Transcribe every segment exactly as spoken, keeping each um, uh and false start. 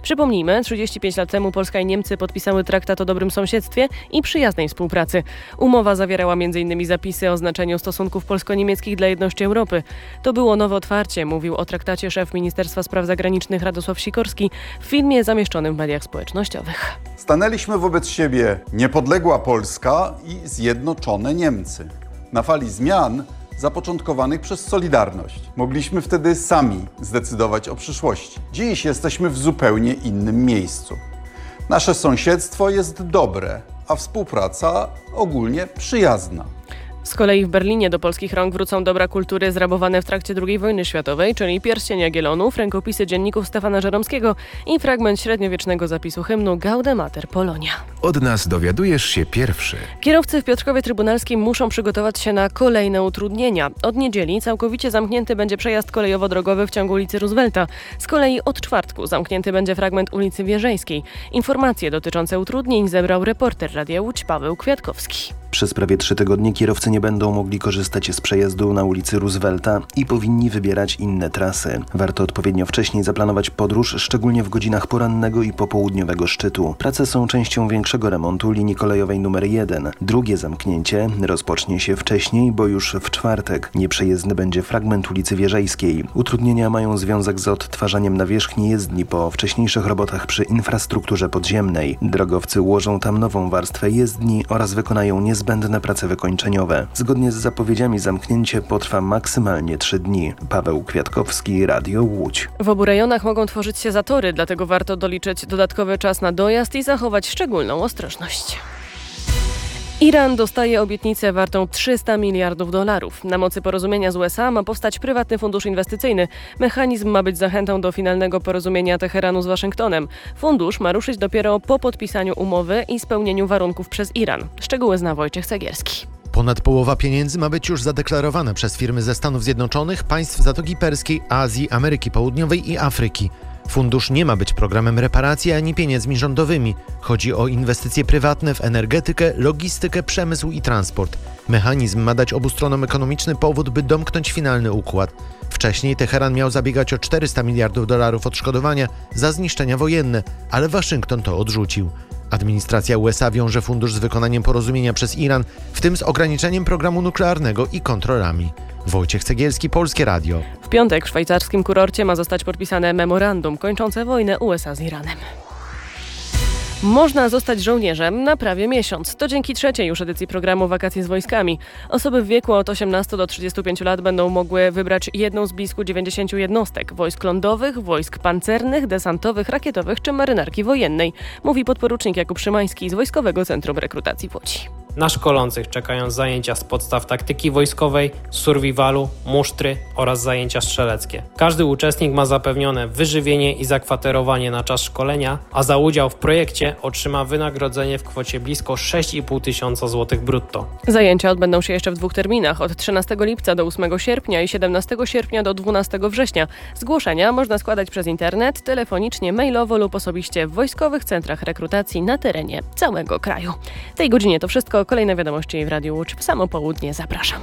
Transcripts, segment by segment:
Przypomnijmy, trzydzieści pięć lat temu Polska i Niemcy podpisały traktat o dobrym sąsiedztwie i przyjaznej współpracy. Umowa zawierała między innymi zapisy o znaczeniu stosunków polsko-niemieckich dla jedności Europy. To było nowe otwarcie, mówił o traktacie szef Ministerstwa Spraw Zagranicznych Radosław Sikorski w filmie zamieszczonym w mediach społecznościowych. Stanęliśmy wobec siebie niepodległa Polska i zjednoczone Niemcy. Na fali zmian zapoczątkowanych przez Solidarność. Mogliśmy wtedy sami zdecydować o przyszłości. Dziś jesteśmy w zupełnie innym miejscu. Nasze sąsiedztwo jest dobre, a współpraca ogólnie przyjazna. Z kolei w Berlinie do polskich rąk wrócą dobra kultury zrabowane w trakcie drugiej wojny światowej, czyli pierścień Jagiellonów, rękopisy dzienników Stefana Żeromskiego i fragment średniowiecznego zapisu hymnu Gaude Mater Polonia. Od nas dowiadujesz się pierwszy. Kierowcy w Piotrkowie Trybunalskim muszą przygotować się na kolejne utrudnienia. Od niedzieli całkowicie zamknięty będzie przejazd kolejowo-drogowy w ciągu ulicy Roosevelta. Z kolei od czwartku zamknięty będzie fragment ulicy Wieżejskiej. Informacje dotyczące utrudnień zebrał reporter Radia Łódź Paweł Kwiatkowski. Przez prawie trzy tygodnie kierowcy nie będą mogli korzystać z przejazdu na ulicy Roosevelta i powinni wybierać inne trasy. Warto odpowiednio wcześniej zaplanować podróż, szczególnie w godzinach porannego i popołudniowego szczytu. Prace są częścią większego remontu linii kolejowej numer jeden. Drugie zamknięcie rozpocznie się wcześniej, bo już w czwartek nieprzejezdny będzie fragment ulicy Wieżejskiej. Utrudnienia mają związek z odtwarzaniem nawierzchni jezdni po wcześniejszych robotach przy infrastrukturze podziemnej. Drogowcy ułożą tam nową warstwę jezdni oraz wykonają niezbędne Zbędne prace wykończeniowe. Zgodnie z zapowiedziami zamknięcie potrwa maksymalnie trzy dni. Paweł Kwiatkowski, Radio Łódź. W obu rejonach mogą tworzyć się zatory, dlatego warto doliczyć dodatkowy czas na dojazd i zachować szczególną ostrożność. Iran dostaje obietnicę wartą trzysta miliardów dolarów. Na mocy porozumienia z U S A ma powstać prywatny fundusz inwestycyjny. Mechanizm ma być zachętą do finalnego porozumienia Teheranu z Waszyngtonem. Fundusz ma ruszyć dopiero po podpisaniu umowy i spełnieniu warunków przez Iran. Szczegóły zna Wojciech Cegierski. Ponad połowa pieniędzy ma być już zadeklarowana przez firmy ze Stanów Zjednoczonych, państw Zatoki Perskiej, Azji, Ameryki Południowej i Afryki. Fundusz nie ma być programem reparacji ani pieniędzmi rządowymi. Chodzi o inwestycje prywatne w energetykę, logistykę, przemysł i transport. Mechanizm ma dać obu stronom ekonomiczny powód, by domknąć finalny układ. Wcześniej Teheran miał zabiegać o czterysta miliardów dolarów odszkodowania za zniszczenia wojenne, ale Waszyngton to odrzucił. Administracja U S A wiąże fundusz z wykonaniem porozumienia przez Iran, w tym z ograniczeniem programu nuklearnego i kontrolami. Wojciech Cegielski, Polskie Radio. W piątek w szwajcarskim kurorcie ma zostać podpisane memorandum kończące wojnę U S A z Iranem. Można zostać żołnierzem na prawie miesiąc. To dzięki trzeciej już edycji programu Wakacje z wojskami. Osoby w wieku od osiemnastu do trzydziestu pięciu lat będą mogły wybrać jedną z blisku dziewięćdziesięciu jednostek. Wojsk lądowych, wojsk pancernych, desantowych, rakietowych czy marynarki wojennej. Mówi podporucznik Jakub Szymański z Wojskowego Centrum Rekrutacji w Łodzi. Na szkolących czekają zajęcia z podstaw taktyki wojskowej, survivalu, musztry oraz zajęcia strzeleckie. Każdy uczestnik ma zapewnione wyżywienie i zakwaterowanie na czas szkolenia, a za udział w projekcie otrzyma wynagrodzenie w kwocie blisko sześć i pół tysiąca złotych brutto. Zajęcia odbędą się jeszcze w dwóch terminach, od trzynastego lipca do ósmego sierpnia i siedemnastego sierpnia do dwunastego września. Zgłoszenia można składać przez internet, telefonicznie, mailowo lub osobiście w wojskowych centrach rekrutacji na terenie całego kraju. W tej godzinie to wszystko. Kolejne wiadomości w Radiu Łódź w samo południe. Zapraszam.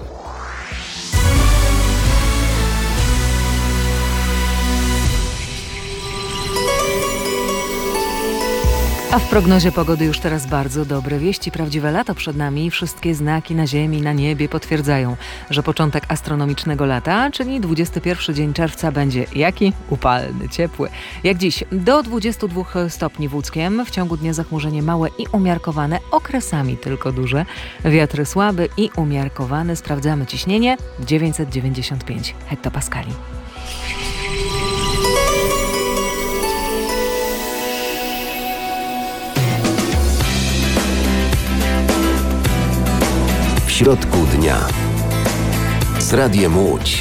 A w prognozie pogody już teraz bardzo dobre wieści. Prawdziwe lato przed nami i wszystkie znaki na ziemi, na niebie potwierdzają, że początek astronomicznego lata, czyli dwudziesty pierwszy dzień czerwca będzie jaki? Upalny, ciepły. Jak dziś do dwudziestu dwóch stopni w Łódzkiem. W ciągu dnia zachmurzenie małe i umiarkowane, okresami tylko duże. Wiatry słaby i umiarkowane. Sprawdzamy ciśnienie dziewięćset dziewięćdziesiąt pięć hektopaskali. W środku dnia z Radiem Łódź.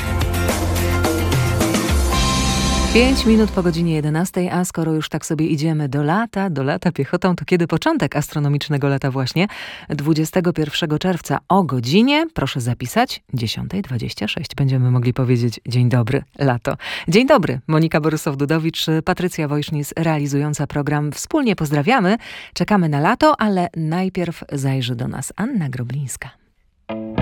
Pięć minut po godzinie jedenastej, a skoro już tak sobie idziemy do lata, do lata piechotą, to kiedy początek astronomicznego lata właśnie? dwudziestego pierwszego czerwca o godzinie, proszę zapisać, dziesiąta dwadzieścia sześć. Będziemy mogli powiedzieć dzień dobry, lato. Dzień dobry, Monika Borysów-Dudowicz, Patrycja Wojsznis realizująca program. Wspólnie pozdrawiamy, czekamy na lato, ale najpierw zajrzy do nas Anna Groblińska.